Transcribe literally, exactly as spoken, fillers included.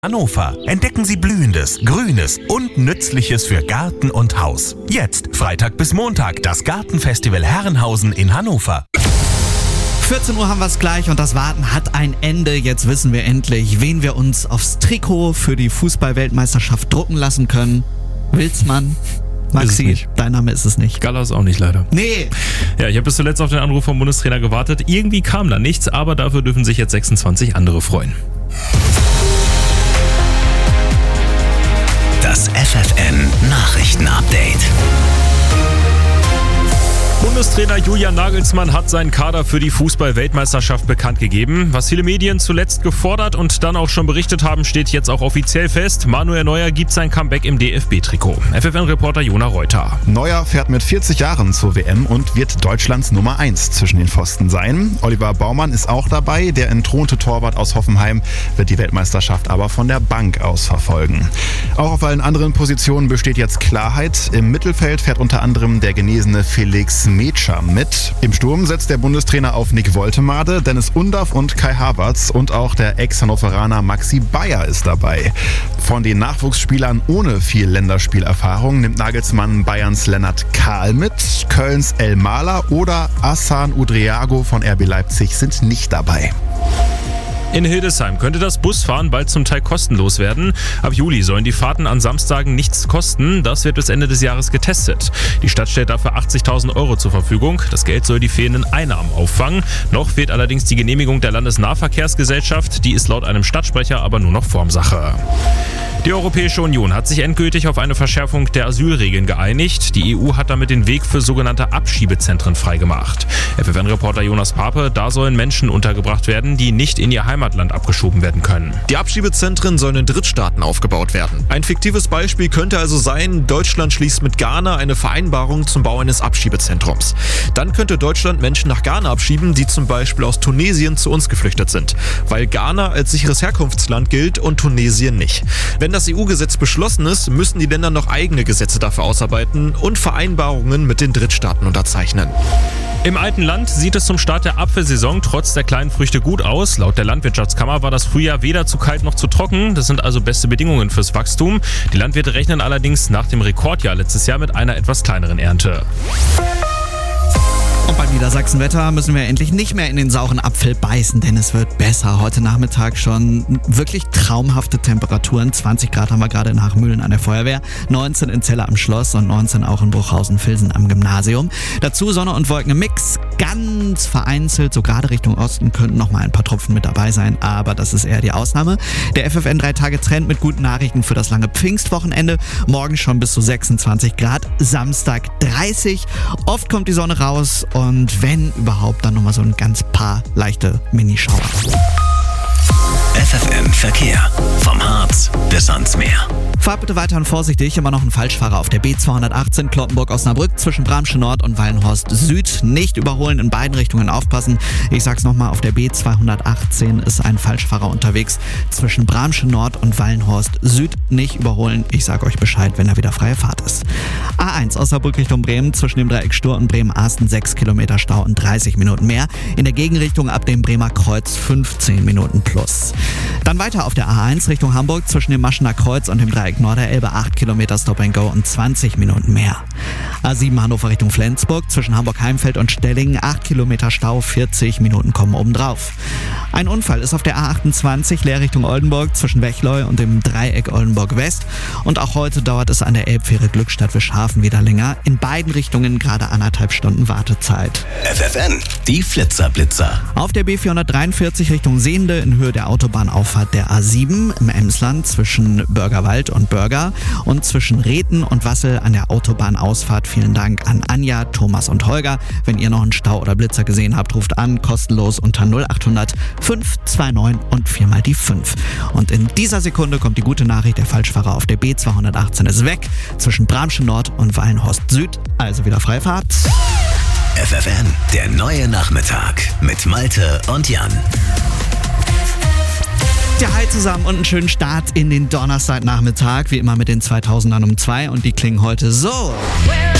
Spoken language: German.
Hannover. Entdecken Sie Blühendes, Grünes und Nützliches für Garten und Haus. Jetzt, Freitag bis Montag, das Gartenfestival Herrenhausen in Hannover. vierzehn Uhr haben wir es gleich und das Warten hat ein Ende. Jetzt wissen wir endlich, wen wir uns aufs Trikot für die Fußball-Weltmeisterschaft drucken lassen können. Wilsmann, Maxi, dein Name ist es nicht. Gallas auch nicht, leider. Nee. Ja, ich habe bis zuletzt auf den Anruf vom Bundestrainer gewartet. Irgendwie kam da nichts, aber dafür dürfen sich jetzt sechsundzwanzig andere freuen. Das F F N Nachrichten-Update. Bundestrainer Julian Nagelsmann hat seinen Kader für die Fußball-Weltmeisterschaft bekannt gegeben. Was viele Medien zuletzt gefordert und dann auch schon berichtet haben, steht jetzt auch offiziell fest. Manuel Neuer gibt sein Comeback im D F B-Trikot. F F N-Reporter Jona Reuter. Neuer fährt mit vierzig Jahren zur W M und wird Deutschlands Nummer eins zwischen den Pfosten sein. Oliver Baumann ist auch dabei. Der entthronte Torwart aus Hoffenheim wird die Weltmeisterschaft aber von der Bank aus verfolgen. Auch auf allen anderen Positionen besteht jetzt Klarheit. Im Mittelfeld fährt unter anderem der genesene Felix Metscher mit. Im Sturm setzt der Bundestrainer auf Nick Woltemade, Dennis Undaff und Kai Havertz und auch der Ex-Hannoveraner Maxi Bayer ist dabei. Von den Nachwuchsspielern ohne viel Länderspielerfahrung nimmt Nagelsmann Bayerns Lennart Kahl mit, Kölns El Mahler oder Hassan Udriago von R B Leipzig sind nicht dabei. In Hildesheim könnte das Busfahren bald zum Teil kostenlos werden. Ab Juli sollen die Fahrten an Samstagen nichts kosten. Das wird bis Ende des Jahres getestet. Die Stadt stellt dafür achtzigtausend Euro zur Verfügung. Das Geld soll die fehlenden Einnahmen auffangen. Noch fehlt allerdings die Genehmigung der Landesnahverkehrsgesellschaft. Die ist laut einem Stadtsprecher aber nur noch Formsache. Die Europäische Union hat sich endgültig auf eine Verschärfung der Asylregeln geeinigt. Die E U hat damit den Weg für sogenannte Abschiebezentren freigemacht. F F N-Reporter Jonas Pape, da sollen Menschen untergebracht werden, die nicht in ihr Heimatland abgeschoben werden können. Die Abschiebezentren sollen in Drittstaaten aufgebaut werden. Ein fiktives Beispiel könnte also sein, Deutschland schließt mit Ghana eine Vereinbarung zum Bau eines Abschiebezentrums. Dann könnte Deutschland Menschen nach Ghana abschieben, die zum Beispiel aus Tunesien zu uns geflüchtet sind, weil Ghana als sicheres Herkunftsland gilt und Tunesien nicht. Wenn das E U-Gesetz beschlossen ist, müssen die Länder noch eigene Gesetze dafür ausarbeiten und Vereinbarungen mit den Drittstaaten unterzeichnen. Im alten Land sieht es zum Start der Apfelsaison trotz der kleinen Früchte gut aus. Laut der Landwirtschaftskammer war das Frühjahr weder zu kalt noch zu trocken. Das sind also beste Bedingungen fürs Wachstum. Die Landwirte rechnen allerdings nach dem Rekordjahr letztes Jahr mit einer etwas kleineren Ernte. Und beim Niedersachsenwetter müssen wir endlich nicht mehr in den sauren Apfel beißen, denn es wird besser. Heute Nachmittag schon wirklich traumhafte Temperaturen. zwanzig Grad haben wir gerade in Hachmühlen an der Feuerwehr, neunzehn in Celle am Schloss und neunzehn auch in Bruchhausen-Vilsen am Gymnasium. Dazu Sonne und Wolken im Mix. Ganz vereinzelt, so gerade Richtung Osten, könnten noch mal ein paar Tropfen mit dabei sein, aber das ist eher die Ausnahme. Der F F N drei Tage Trend mit guten Nachrichten für das lange Pfingstwochenende. Morgen schon bis zu sechsundzwanzig Grad, Samstag dreißig. Oft kommt die Sonne raus und wenn überhaupt, dann nochmal so ein ganz paar leichte Minischauer. F F N Verkehr. Vom Harz bis ans Meer. Fahrt bitte weiterhin vorsichtig, immer noch ein Falschfahrer auf der B zweihundertachtzehn Cloppenburg-Osnabrück zwischen Bramsche Nord und Wallenhorst Süd. Nicht überholen, in beiden Richtungen aufpassen. Ich sag's nochmal, auf der B zweihundertachtzehn ist ein Falschfahrer unterwegs zwischen Bramsche Nord und Wallenhorst Süd. Nicht überholen, ich sag euch Bescheid, wenn da wieder freie Fahrt ist. A eins Osnabrück Richtung Bremen, zwischen dem Dreieck Stur und Bremen-Arsten sechs Kilometer Stau und dreißig Minuten mehr. In der Gegenrichtung ab dem Bremer Kreuz fünfzehn Minuten plus. Dann weiter auf der A eins Richtung Hamburg zwischen dem Maschener Kreuz und dem Dreieck Norderelbe acht Kilometer Stop and Go und zwanzig Minuten mehr. A sieben Hannover Richtung Flensburg zwischen Hamburg-Heimfeld und Stellingen acht Kilometer Stau, vierzig Minuten kommen obendrauf. Ein Unfall ist auf der A achtundzwanzig leer Richtung Oldenburg zwischen Wechleu und dem Dreieck Oldenburg West. Und auch heute dauert es an der Elbfähre Glückstadt-Wischhafen wieder länger. In beiden Richtungen gerade anderthalb Stunden Wartezeit. F F N, die Flitzer-Blitzer. Auf der B vierhundertdreiundvierzig Richtung Sehende in Höhe der Autobahnauffahrt der A sieben im Emsland zwischen Börgerwald und Börger und zwischen Rethen und Wassel an der Autobahnausfahrt. Vielen Dank an Anja, Thomas und Holger. Wenn ihr noch einen Stau oder Blitzer gesehen habt, ruft an, kostenlos unter null achthundert fünf zwei neun und viermal die fünf. Und in dieser Sekunde kommt die gute Nachricht, der Falschfahrer auf der B zweihundertachtzehn ist weg, zwischen Bramsche Nord und Wallenhorst Süd, also wieder freie Fahrt. F F N, der neue Nachmittag mit Malte und Jan. Ja, hi zusammen und einen schönen Start in den Donnerstagnachmittag, wie immer mit den zweitausendern um zwei und die klingen heute so.